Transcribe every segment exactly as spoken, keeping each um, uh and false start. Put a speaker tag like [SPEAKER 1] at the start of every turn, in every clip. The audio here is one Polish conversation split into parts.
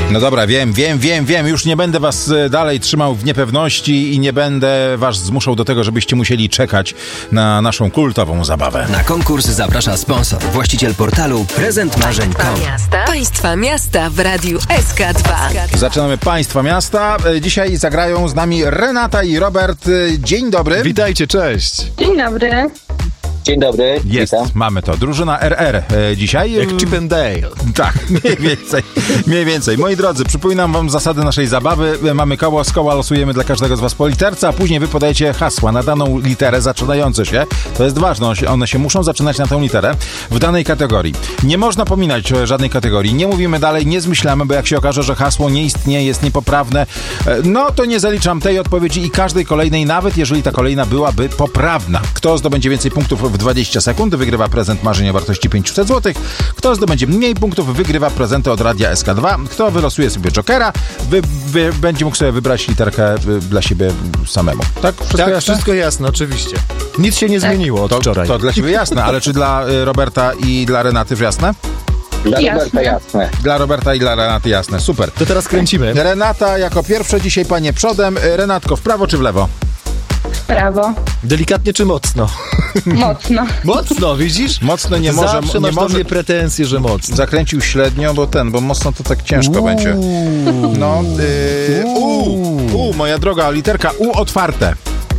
[SPEAKER 1] No dobra, wiem, wiem, wiem, wiem. Już nie będę was dalej trzymał w niepewności i nie będę was zmuszał do tego, żebyście musieli czekać na naszą kultową zabawę.
[SPEAKER 2] Na konkurs zaprasza sponsor, właściciel portalu prezent marzeń kropka com.
[SPEAKER 3] Miasta. Państwa miasta w Radiu S K dwa.
[SPEAKER 1] Zaczynamy Państwa miasta. Dzisiaj zagrają z nami Renata i Robert. Dzień dobry.
[SPEAKER 4] Witajcie, cześć.
[SPEAKER 5] Dzień dobry.
[SPEAKER 6] Dzień dobry,
[SPEAKER 1] Jest,
[SPEAKER 6] witam.
[SPEAKER 1] mamy to. Drużyna R R e, dzisiaj.
[SPEAKER 4] Jak Chip and Dale.
[SPEAKER 1] Tak, mniej więcej, mniej więcej. Moi drodzy, przypominam wam zasady naszej zabawy. Mamy koło, z koła losujemy dla każdego z was po literce, a później wy podajecie hasła na daną literę zaczynające się. To jest ważne, one się muszą zaczynać na tą literę w danej kategorii. Nie można pominać żadnej kategorii. Nie mówimy dalej, nie zmyślamy, bo jak się okaże, że hasło nie istnieje, jest niepoprawne, no to nie zaliczam tej odpowiedzi i każdej kolejnej, nawet jeżeli ta kolejna byłaby poprawna. Kto zdobędzie więcej punktów w dwadzieścia sekund, wygrywa prezent marzeń o wartości pięćset złotych. Kto zdobędzie mniej punktów, wygrywa prezenty od Radia S K dwa. Kto wylosuje sobie Jokera, wy, wy, będzie mógł sobie wybrać literkę dla siebie samemu. Tak? Wszystko
[SPEAKER 4] Tak,
[SPEAKER 1] jasne?
[SPEAKER 4] wszystko jasne, oczywiście. Nic się nie zmieniło od
[SPEAKER 1] To,
[SPEAKER 4] wczoraj.
[SPEAKER 1] to dla ciebie jasne, ale czy dla y, Roberta i dla Renaty jasne?
[SPEAKER 6] Dla
[SPEAKER 5] Jasne.
[SPEAKER 6] Roberta jasne.
[SPEAKER 1] Dla Roberta i dla Renaty jasne. Super.
[SPEAKER 4] To teraz kręcimy.
[SPEAKER 1] Renata jako pierwsza, dzisiaj panie przodem. Renatko, w prawo czy w lewo?
[SPEAKER 5] Prawo.
[SPEAKER 4] Delikatnie czy mocno?
[SPEAKER 5] Mocno.
[SPEAKER 4] Mocno, widzisz?
[SPEAKER 1] Mocno nie może...
[SPEAKER 4] Zawsze
[SPEAKER 1] nie
[SPEAKER 4] masz do
[SPEAKER 1] może...
[SPEAKER 4] mnie pretensje, że mocno.
[SPEAKER 1] Zakręcił średnio, bo ten, bo mocno to tak ciężko będzie. No, yy, U, U, moja droga, literka U otwarte.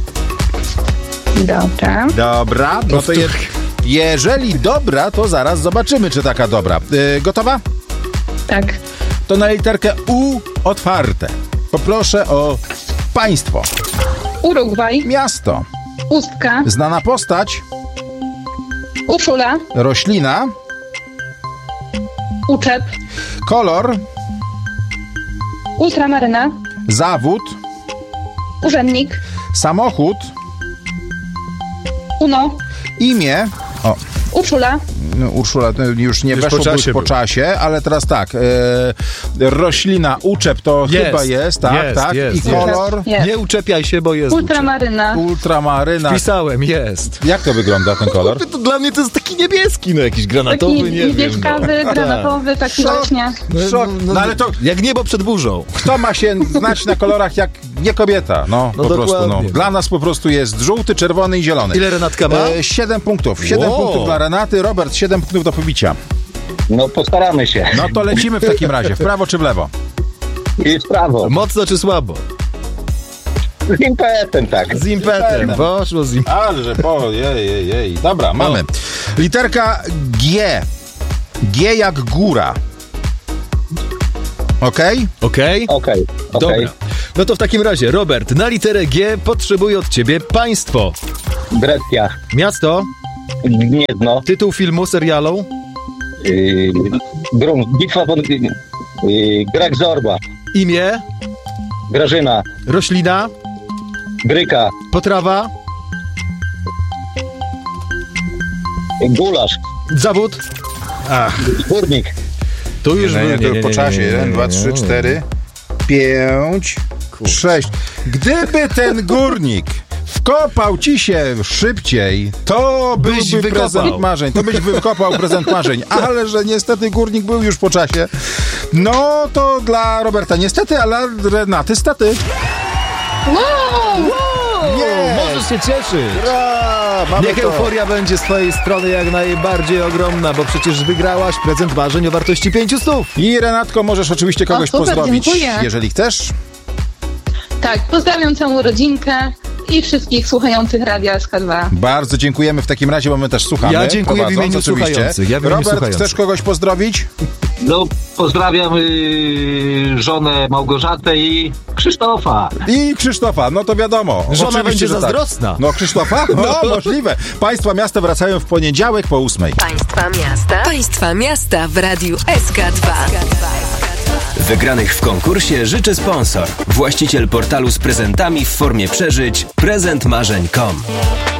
[SPEAKER 5] Dobra.
[SPEAKER 1] Dobra, no to je, jeżeli dobra, to zaraz zobaczymy, czy taka dobra. Yy, gotowa?
[SPEAKER 5] Tak.
[SPEAKER 1] To na literkę U otwarte. Poproszę o państwo.
[SPEAKER 5] Urugwaj.
[SPEAKER 1] Miasto.
[SPEAKER 5] Pustka.
[SPEAKER 1] Znana postać.
[SPEAKER 5] Uszula.
[SPEAKER 1] Roślina.
[SPEAKER 5] Uczep.
[SPEAKER 1] Kolor.
[SPEAKER 5] Ultramaryna.
[SPEAKER 1] Zawód.
[SPEAKER 5] Urzędnik.
[SPEAKER 1] Samochód.
[SPEAKER 5] Uno.
[SPEAKER 1] Imię. O,
[SPEAKER 5] Uszula.
[SPEAKER 1] no, Urszula to już nie
[SPEAKER 4] Już
[SPEAKER 1] weszło
[SPEAKER 4] po
[SPEAKER 1] po,
[SPEAKER 4] czasie
[SPEAKER 1] po
[SPEAKER 4] był.
[SPEAKER 1] czasie, ale teraz tak. E, roślina, uczep to
[SPEAKER 4] Jest,
[SPEAKER 1] chyba jest, tak,
[SPEAKER 4] jest,
[SPEAKER 1] tak.
[SPEAKER 4] jest,
[SPEAKER 1] I
[SPEAKER 4] jest.
[SPEAKER 1] kolor.
[SPEAKER 5] Jest.
[SPEAKER 4] Nie uczepiaj się, bo jest.
[SPEAKER 5] Ultramaryna.
[SPEAKER 1] Ultramaryna.
[SPEAKER 4] Pisałem, jest.
[SPEAKER 1] Jak to wygląda ten kolor?
[SPEAKER 4] To dla mnie to jest taki niebieski, no jakiś granatowy,
[SPEAKER 5] Taki
[SPEAKER 4] nie wiem.
[SPEAKER 5] niebieskawy,
[SPEAKER 4] no.
[SPEAKER 5] granatowy, taki
[SPEAKER 1] Szok.
[SPEAKER 5] właśnie.
[SPEAKER 1] Szok. No ale to
[SPEAKER 4] Jak niebo przed burzą.
[SPEAKER 1] kto ma się znać na kolorach jak nie kobieta? No,
[SPEAKER 4] No
[SPEAKER 1] po prostu. No.
[SPEAKER 4] dokładnie.
[SPEAKER 1] Dla nas po prostu jest żółty, czerwony i zielony.
[SPEAKER 4] Ile Renatka ma?
[SPEAKER 1] E, siedem punktów. Siedem
[SPEAKER 4] Wow.
[SPEAKER 1] punktów dla Renaty. Robert, siedem punktów do pobicia.
[SPEAKER 6] No postaramy się.
[SPEAKER 1] No to lecimy w takim razie. W prawo czy w lewo?
[SPEAKER 6] I w prawo.
[SPEAKER 4] Mocno czy słabo?
[SPEAKER 6] Z impetem, tak.
[SPEAKER 4] Z impetem. Poszło z impetem.
[SPEAKER 1] Ale że po, jej, jej, jej. Dobra, mamy. Literka G. G jak góra. Okej?
[SPEAKER 4] Okej?
[SPEAKER 6] Okej, okej.
[SPEAKER 4] Dobra. No to w takim razie, Robert, na literę G potrzebuję od ciebie państwo.
[SPEAKER 6] Grecja.
[SPEAKER 4] Miasto,
[SPEAKER 6] Gniezno.
[SPEAKER 4] tytuł filmu, serialu,
[SPEAKER 6] Yy, Grun. Bitwa pod... Yy, Greg Zorba.
[SPEAKER 4] imię,
[SPEAKER 6] Grażyna.
[SPEAKER 4] roślina,
[SPEAKER 6] Gryka.
[SPEAKER 4] potrawa,
[SPEAKER 6] Gulasz.
[SPEAKER 4] zawód.
[SPEAKER 6] Górnik.
[SPEAKER 4] Tu już
[SPEAKER 1] Nie, nie,
[SPEAKER 4] był-
[SPEAKER 1] to po czasie. jeden, dwa, trzy, cztery, pięć, sześć. Gdyby ten górnik wkopał ci się szybciej, to
[SPEAKER 4] Byś
[SPEAKER 1] byłby
[SPEAKER 4] wykopał.
[SPEAKER 1] prezent marzeń. To byś wykopał prezent marzeń. Ale że niestety górnik był już po czasie. No to dla Roberta niestety, ale dla Renaty stety.
[SPEAKER 4] Nie, możesz się cieszyć.
[SPEAKER 1] Bra, mamy
[SPEAKER 4] Niech
[SPEAKER 1] to.
[SPEAKER 4] euforia będzie z twojej strony jak najbardziej ogromna, bo przecież wygrałaś prezent marzeń o wartości pięciuset.
[SPEAKER 1] I Renatko, możesz oczywiście kogoś
[SPEAKER 5] O, super,
[SPEAKER 1] pozdrowić,
[SPEAKER 5] dziękuję.
[SPEAKER 1] jeżeli chcesz.
[SPEAKER 5] Tak, pozdrawiam całą rodzinkę i wszystkich słuchających Radia S K dwa.
[SPEAKER 1] Bardzo dziękujemy w takim razie, bo my też słuchamy.
[SPEAKER 4] Ja dziękuję w
[SPEAKER 1] prowadząc
[SPEAKER 4] imieniu
[SPEAKER 1] oczywiście.
[SPEAKER 4] słuchających, ja w imieniu
[SPEAKER 1] Robert,
[SPEAKER 4] słuchających.
[SPEAKER 1] chcesz kogoś pozdrowić?
[SPEAKER 7] No, pozdrawiam yy, żonę Małgorzatę i Krzysztofa.
[SPEAKER 1] I Krzysztofa, no to wiadomo.
[SPEAKER 4] Żona
[SPEAKER 1] Oczywiście,
[SPEAKER 4] będzie
[SPEAKER 1] że
[SPEAKER 4] zazdrosna.
[SPEAKER 1] Tak. No Krzysztofa? No możliwe. Państwa miasta wracają w poniedziałek po ósmej.
[SPEAKER 3] Państwa miasta. Państwa miasta w Radiu S K dwa.
[SPEAKER 2] Wygranych w konkursie życzy sponsor, właściciel portalu z prezentami w formie przeżyć prezent marzeń kropka com.